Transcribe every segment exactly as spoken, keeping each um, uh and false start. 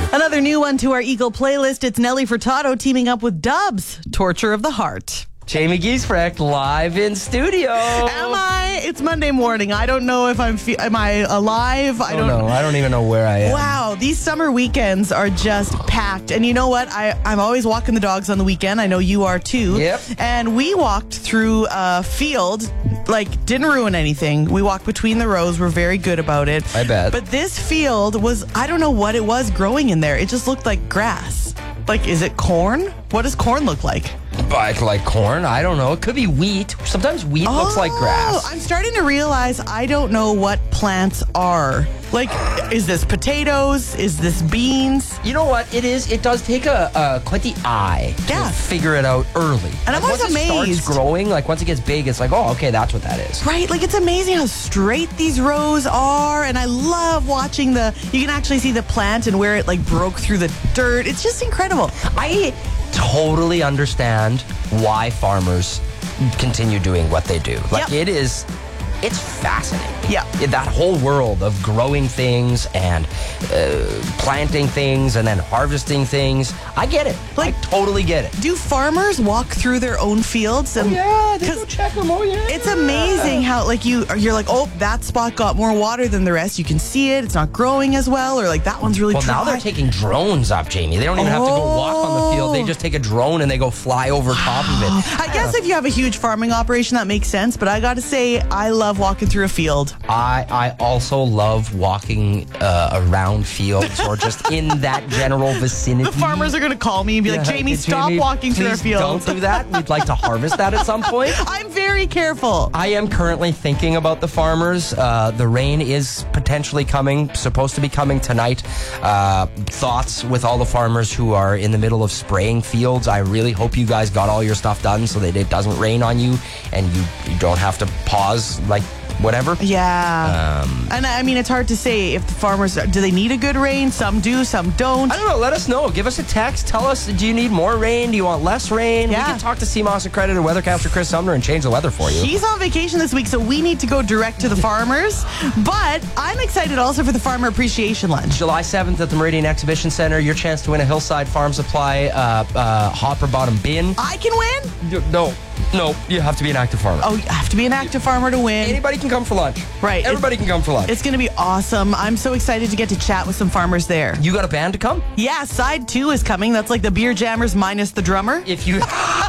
Another new one to our Eagle playlist. It's Nelly Furtado teaming up with Dubs. Torture of the Heart. Jamie Giesbrecht live in studio. Am I? It's Monday morning. I don't know if I'm. Fe- am I alive? I don't know. I don't even know where I am. Wow, these summer weekends are just packed. And you know what? I, I'm always walking the dogs on the weekend. I know you are too. Yep. And we walked through a field, like, didn't ruin anything. We walked between the rows. We're very good about it. I bet. But this field was, I don't know what it was growing in there. It just looked like grass. Like, is it corn? What does corn look like? Like, like corn? I don't know. It could be wheat. Sometimes wheat oh, looks like grass. I'm starting to realize I don't know what plants are. Like, is this potatoes? Is this beans? You know what? It is. It does take a, a quite the eye yeah. to figure it out early. And I'm like always once amazed. It starts growing, like once it gets big, it's like, oh, okay, that's what that is. Right? Like, it's amazing how straight these rows are. And I love watching the, you can actually see the plant and where it like broke through the dirt. It's just incredible. I totally understand why farmers continue doing what they do. Like, yep. it is, it's fascinating. Yeah. That whole world of growing things and uh, planting things and then harvesting things. I get it. Like, I totally get it. Do farmers walk through their own fields? And, oh, yeah, they go check them. Oh, yeah. It's amazing how, like, you, you're like, oh, that spot got more water than the rest. You can see it. It's not growing as well. Or, like, that one's really well, dry. Well, now they're taking drones up, Jamie. They don't even oh. have to go walk on the field. They just take a drone and they go fly over top of it. I guess if you have a huge farming operation, that makes sense. But I got to say, I love walking through a field. I, I also love walking uh, around fields or just in that general vicinity. The farmers are going to call me and be yeah, like, Jamie, stop Jamie, walking through our field. Don't do that. We'd like to harvest that at some point. I'm very careful. I am currently thinking about the farmers. Uh, the rain is potentially coming, supposed to be coming tonight. Uh, thoughts with all the farmers who are in the middle of spraying fields. I really hope you guys got all your stuff done so that it doesn't rain on you and you, you don't have to pause like whatever. Yeah. Um, and I mean, it's hard to say if the farmers, do they need a good rain? Some do, some don't. I don't know. Let us know. Give us a text. Tell us, do you need more rain? Do you want less rain? Yeah. We can talk to C M O S accredited weathercaster Chris Sumner and change the weather for you. He's on vacation this week, so we need to go direct to the farmers. But I'm excited also for the Farmer Appreciation Lunch. July seventh at the Meridian Exhibition Center. Your chance to win a Hillside Farm Supply uh, uh, hopper bottom bin. I can win? No. No, you have to be an active farmer. Oh, you have to be an active farmer to win. Anybody can come for lunch. Right. Everybody it, can come for lunch. It's going to be awesome. I'm so excited to get to chat with some farmers there. You got a band to come? Yeah, side two is coming. That's like the Beer Jammers minus the drummer. If you...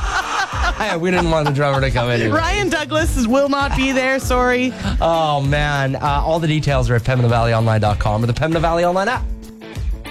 we didn't want the drummer to come anyway. Ryan Douglas will not be there, sorry. Oh, man. Uh, all the details are at Pembina Valley Online dot com or the Pembina Valley Online app.